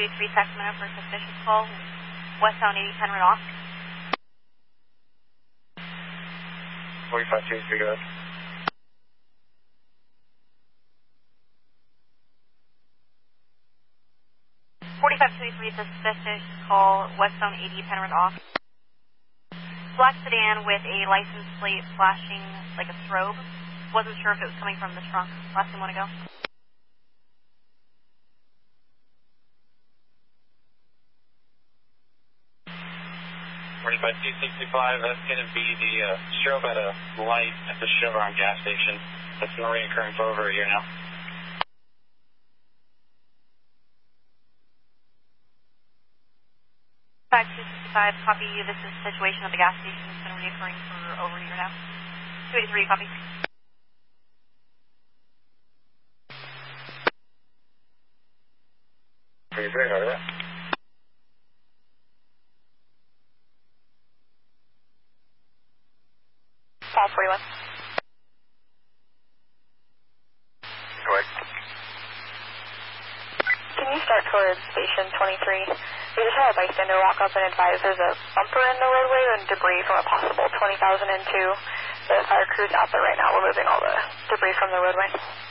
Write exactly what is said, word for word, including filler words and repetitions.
two eight three Sacramento for a suspicious call, westbound eighty Penrod off. forty-five two eight three, go ahead. forty-five two eight three, suspicious call, westbound eighty Penrod off. Black sedan with a license plate flashing like a strobe. Wasn't sure if it was coming from the trunk. Last thing want to go. forty-five two sixty-five, that's going to be the uh, strobe at a light at the Chevron gas station. That's been reoccurring for over a year now. five two sixty-five, copy. This is the situation at the gas station. It's been reoccurring for over a year now. two eighty-three, copy. two eighty-three, go ahead. Paul forty-one. Go ahead. Can you start towards station twenty-three? We just had a bystander walk up and advise there's a bumper in the roadway and debris from a possible twenty thousand two. The fire crew's out there right now removing all the debris from the roadway.